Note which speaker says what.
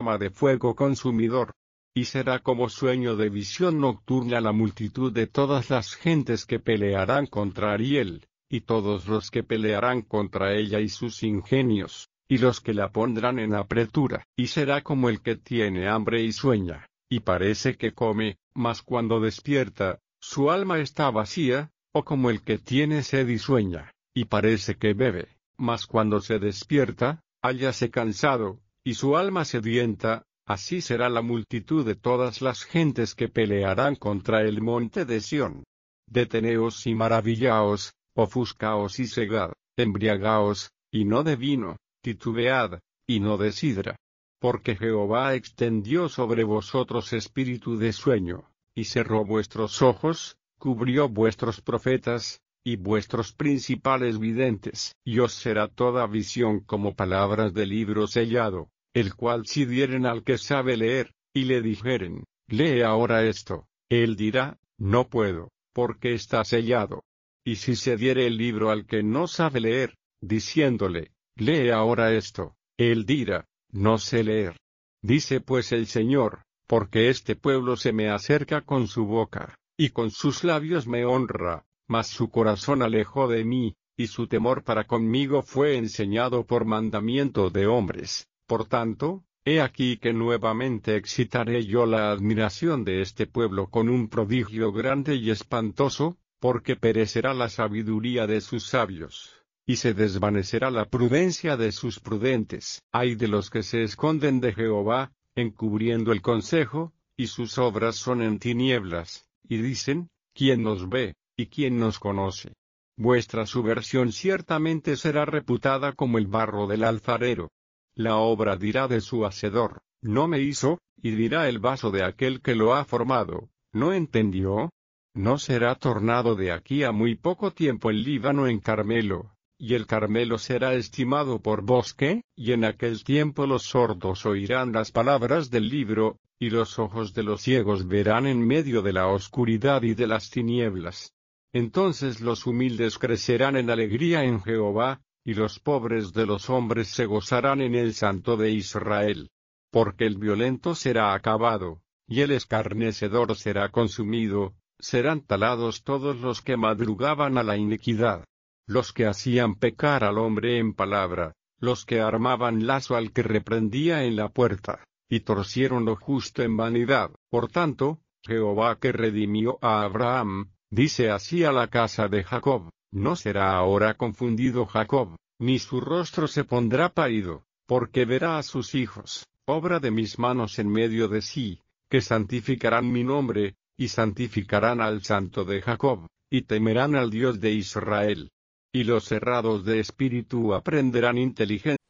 Speaker 1: llama de fuego consumidor. Y será como sueño de visión nocturna la multitud de todas las gentes que pelearán contra Ariel, y todos los que pelearán contra ella y sus ingenios, y los que la pondrán en apretura. Y será como el que tiene hambre y sueña, y parece que come, mas cuando despierta, su alma está vacía, o como el que tiene sed y sueña, y parece que bebe, mas cuando se despierta, hállase cansado, y su alma sedienta. Así será la multitud de todas las gentes que pelearán contra el monte de Sión. Deteneos y maravillaos, ofuscaos y cegad, embriagaos, y no de vino, titubead, y no de sidra. Porque Jehová extendió sobre vosotros espíritu de sueño, y cerró vuestros ojos, cubrió vuestros profetas, y vuestros principales videntes. Y os será toda visión como palabras de libro sellado, el cual si dieren al que sabe leer, y le dijeren, lee ahora esto, él dirá, no puedo, porque está sellado. Y si se diere el libro al que no sabe leer, diciéndole, lee ahora esto, él dirá, no sé leer. Dice pues el Señor, porque este pueblo se me acerca con su boca, y con sus labios me honra, mas su corazón alejó de mí, y su temor para conmigo fue enseñado por mandamiento de hombres. Por tanto, he aquí que nuevamente excitaré yo la admiración de este pueblo con un prodigio grande y espantoso, porque perecerá la sabiduría de sus sabios, y se desvanecerá la prudencia de sus prudentes. Ay de los que se esconden de Jehová, encubriendo el consejo, y sus obras son en tinieblas, y dicen, ¿quién nos ve, y quién nos conoce? Vuestra subversión ciertamente será reputada como el barro del alfarero. La obra dirá de su hacedor, no me hizo, y dirá el vaso de aquel que lo ha formado, ¿no entendió? No será tornado de aquí a muy poco tiempo el Líbano en Carmelo, y el Carmelo será estimado por bosque, y en aquel tiempo los sordos oirán las palabras del libro, y los ojos de los ciegos verán en medio de la oscuridad y de las tinieblas. Entonces los humildes crecerán en alegría en Jehová, y los pobres de los hombres se gozarán en el Santo de Israel. Porque el violento será acabado, y el escarnecedor será consumido, serán talados todos los que madrugaban a la iniquidad, los que hacían pecar al hombre en palabra, los que armaban lazo al que reprendía en la puerta, y torcieron lo justo en vanidad. Por tanto, Jehová que redimió a Abraham, dice así a la casa de Jacob, no será ahora confundido Jacob, ni su rostro se pondrá pálido, porque verá a sus hijos, obra de mis manos en medio de sí, que santificarán mi nombre, y santificarán al Santo de Jacob, y temerán al Dios de Israel. Y los cerrados de espíritu aprenderán inteligencia.